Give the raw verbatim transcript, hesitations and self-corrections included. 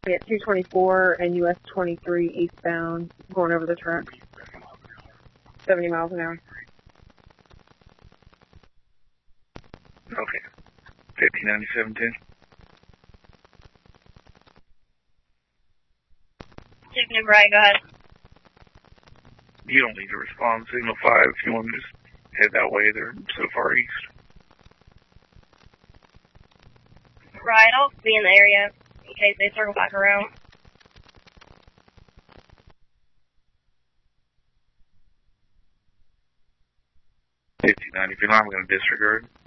At two twenty-four and U S twenty-three eastbound, going over the tracks. seventy miles an hour. Okay. fifteen ninety-seven ten. Signal right, go ahead. You don't need to respond. Signal five if you want to just head that way. They're so far east. Right, I'll be in the area in case they circle back around. fifteen ninety-two, I'm going to disregard.